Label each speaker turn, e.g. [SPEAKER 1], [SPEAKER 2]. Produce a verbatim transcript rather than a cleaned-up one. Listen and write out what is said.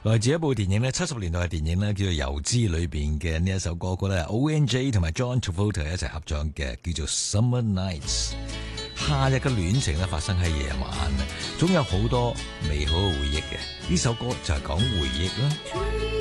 [SPEAKER 1] 來自一部電影咧，七十年代嘅電影咧，叫做《油脂》裏邊嘅呢一首歌曲咧 ，O N J 同埋 John Travolta 一齊合唱嘅，叫做《Summer Nights》。夏日嘅戀情咧發生喺夜晚啊，總有好多美好嘅回憶嘅。呢首歌就係講回憶啦。